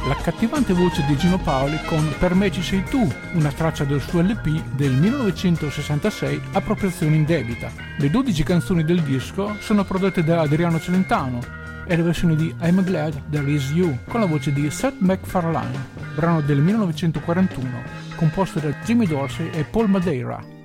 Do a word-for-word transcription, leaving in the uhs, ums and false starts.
l'accattivante voce di Gino Paoli con Per me ci sei tu, una traccia del suo L P del millenovecentosessantasei Appropriazione indebita. Le dodici canzoni del disco sono prodotte da Adriano Celentano e la versione di I'm Glad There Is You con la voce di Seth MacFarlane, brano del millenovecentoquarantuno composto da Jimmy Dorsey e Paul Madeira.